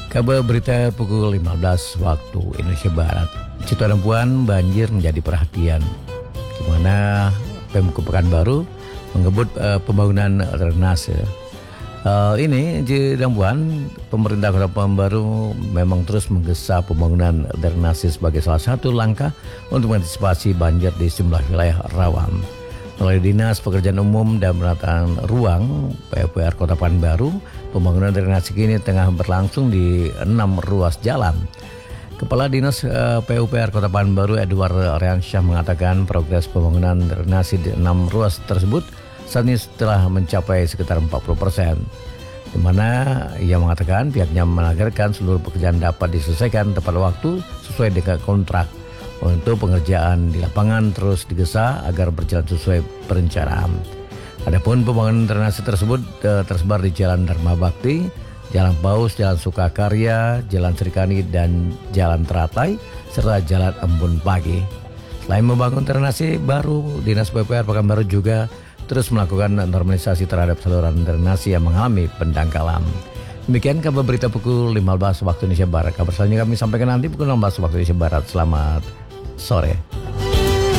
Kabar berita pukul 15 waktu Indonesia Barat. Citra Rempuan banjir menjadi perhatian, di mana Pemkab Pekanbaru mengebut pembangunan drainase. Ini di Rempuan, pemerintah Kota Pekanbaru memang terus menggesa pembangunan drainase sebagai salah satu langkah untuk mengantisipasi banjir di sejumlah wilayah rawan. Melalui Dinas Pekerjaan Umum dan Penataan Ruang PUPR Kota Pekanbaru, pembangunan drainase kini tengah berlangsung di 6 ruas jalan. Kepala Dinas PUPR Kota Pekanbaru Edward Riansyah mengatakan progres pembangunan drainase di 6 ruas tersebut saat ini telah mencapai sekitar 40%. Di mana ia mengatakan pihaknya menargetkan seluruh pekerjaan dapat diselesaikan tepat waktu sesuai dengan kontrak. Untuk pengerjaan di lapangan terus digesa agar berjalan sesuai perencanaan. Adapun pembangunan drainase tersebut tersebar di Jalan Dharma Bakti, Jalan Paus, Jalan Sukakarya, Jalan Serikani, dan Jalan Teratai, serta Jalan Embun Pagi. Selain membangun drainase baru, Dinas PUPR Pekanbaru juga terus melakukan normalisasi terhadap saluran drainase yang mengalami pendangkalan. Demikian kabar berita pukul 15 waktu Indonesia Barat. Kabar selanjutnya kami sampaikan nanti pukul 16 waktu Indonesia Barat. Selamat sore.